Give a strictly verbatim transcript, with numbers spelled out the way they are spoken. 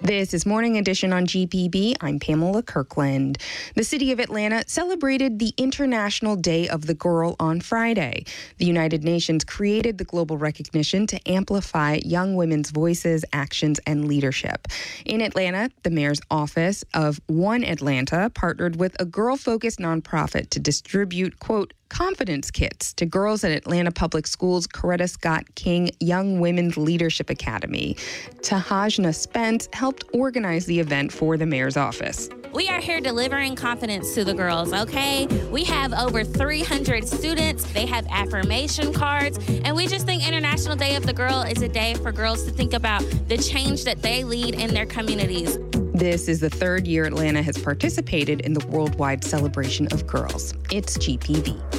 This is Morning Edition on G P B. I'm Pamela Kirkland. The city of Atlanta celebrated the International Day of the Girl on Friday. The United Nations created the global recognition to amplify young women's voices, actions, and leadership. In Atlanta, the mayor's office of One Atlanta partnered with a girl-focused nonprofit to distribute, quote, confidence kits to girls at Atlanta Public Schools' Coretta Scott King Young Women's Leadership Academy. Tahajna Spence helped organize the event for the mayor's office. We are here delivering confidence to the girls, okay? We have over three hundred students. They have affirmation cards. And we just think International Day of the Girl is a day for girls to think about the change that they lead in their communities. This is the third year Atlanta has participated in the worldwide celebration of girls. It's G P B.